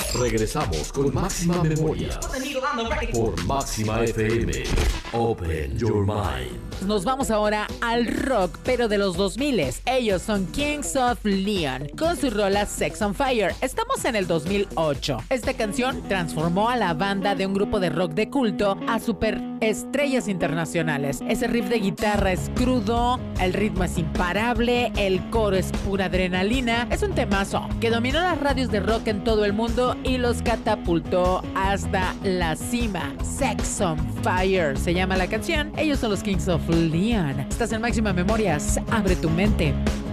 Regresamos con Máxima Memoria por Máxima FM. Open your mind. Nos vamos ahora al rock, pero de los 2000. Ellos son Kings of Leon con su rola Sex on Fire. Estamos en el 2008. Esta canción transformó a la banda de un grupo de rock de culto a superestrellas internacionales. Ese riff de guitarra es crudo, el ritmo es imparable, el coro es pura adrenalina. Es un temazo que dominó las radios de rock en todo el mundo y los catapultó hasta la cima. Sex on Fire se llama la canción. Ellos son los Kings of Leon. Estás en Máxima Memorias. Abre tu mente.